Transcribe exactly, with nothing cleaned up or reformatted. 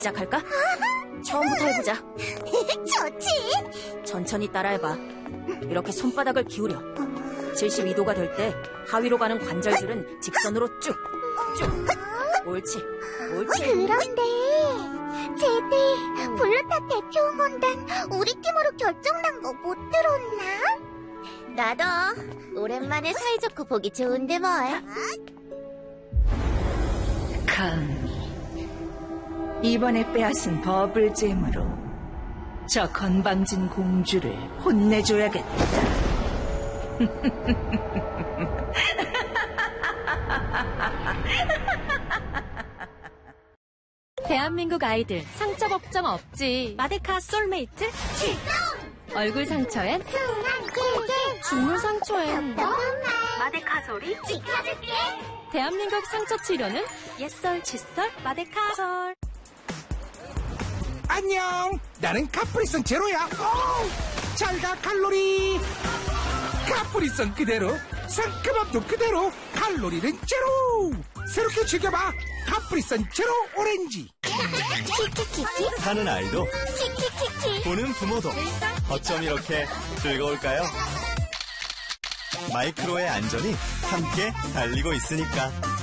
시작할까? 처음부터 해보자. 좋지. 천천히 따라해봐. 이렇게 손바닥을 기울여. 칠십이 도가 될 때 하위로 가는 관절들은 직선으로 쭉, 쭉. 옳지, 옳지. 그런데 제디, 블루탑 대표 응원단 우리 팀으로 결정난 거 못 들었나? 나도 오랜만에 사이좋고 보기 좋은데 뭘. 감히 이번에 빼앗은 버블잼으로 저 건방진 공주를 혼내줘야겠다. 대한민국 아이들 상처 걱정 없지. 마데카 솔메이트 출동! 얼굴 상처엔 죽물 상처엔 마데카 소리 지켜줄게. 대한민국 상처 치료는 옛설 칫솔 마데카솔. 안녕, 나는 카프리선 제로야. 잘가 칼로리. 카프리선 그대로, 상큼함도 그대로, 칼로리는 제로. 새롭게 즐겨봐, 카프리선 제로 오렌지. 키키키키 하는 아이도 키키키키 보는 부모도 어쩜 이렇게 즐거울까요? 마이크로의 안전이 함께 달리고 있으니까.